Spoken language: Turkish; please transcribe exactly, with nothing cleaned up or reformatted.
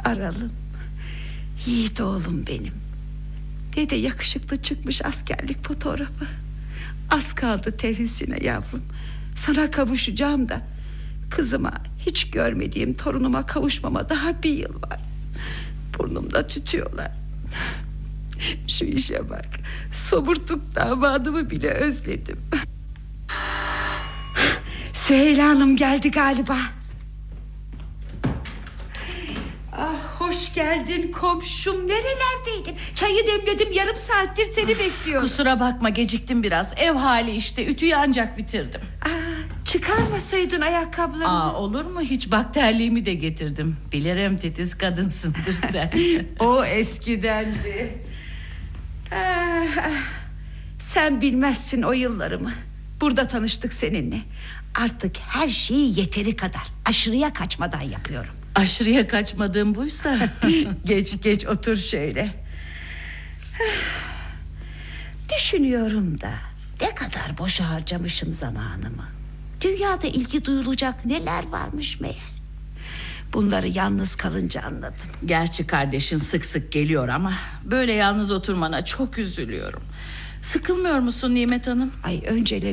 Aralım, yiğit oğlum benim. Ne de yakışıklı çıkmış askerlik fotoğrafı. Az kaldı terhisine yavrum. Sana kavuşacağım da kızıma, hiç görmediğim torunuma kavuşmama daha bir yıl var. Burnumda tütüyorlar. Şu işe bak, somurtuk damadımı bile özledim. Süheyla Hanım geldi galiba. Ah, hoş geldin komşum. Nerelerdeydin? Çayı demledim, yarım saattir seni bekliyorum. Kusura bakma, geciktim biraz. Ev hali işte, ütüyü ancak bitirdim. Aa, çıkarmasaydın ayakkabılarını. Aa, olur mu hiç, bak terliğimi de getirdim. Bilirim titiz kadınsındır sen. O eskidendi. ah, ah. Sen bilmezsin o yıllarımı. Burada tanıştık seninle. Artık her şeyi yeteri kadar, aşırıya kaçmadan yapıyorum. Aşırıya kaçmadığım buysa. Geç geç otur şöyle. Düşünüyorum da ne kadar boşa harcamışım zamanımı. Dünyada ilgi duyulacak neler varmış meğer. Bunları yalnız kalınca anladım. Gerçi kardeşin sık sık geliyor ama böyle yalnız oturmana çok üzülüyorum. Sıkılmıyor musun Nimet Hanım? Ay önceleri